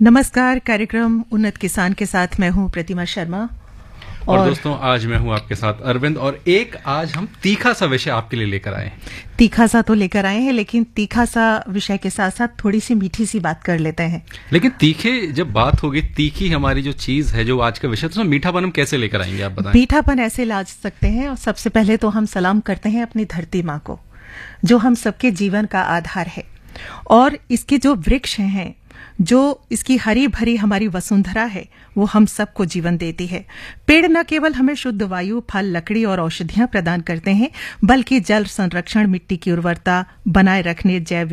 नमस्कार। कार्यक्रम उन्नत किसान के साथ मैं हूं प्रतिमा शर्मा और दोस्तों आज मैं हूं आपके साथ अरविंद और एक आज हम तीखा सा विषय आपके लिए लेकर आए हैं। तीखा सा तो लेकर आए हैं, लेकिन तीखा सा विषय के साथ साथ थोड़ी सी मीठी सी बात कर लेते हैं। लेकिन तीखे जब बात होगी, तीखी हमारी जो चीज है, जो आज का विषय, तो मीठापन हम कैसे लेकर आएंगे, आप बताएं। मीठापन ऐसे ला सकते हैं, और सबसे पहले तो हम सलाम करते हैं अपनी धरती माँ को, जो हम सबके जीवन का आधार है। और इसके जो वृक्ष हैं, जो इसकी हरी भरी हमारी वसुंधरा है, वो हम सबको जीवन देती है। पेड़ न केवल हमें शुद्ध वायु, फल, लकड़ी और औषधियां प्रदान करते हैं, बल्कि जल संरक्षण, मिट्टी की उर्वरता बनाए रखने, जैव